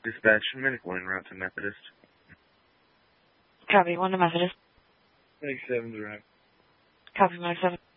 Dispatch, medical en route to Methodist. Copy, 1 to Methodist. Make 7 direct. Copy, Mike 7.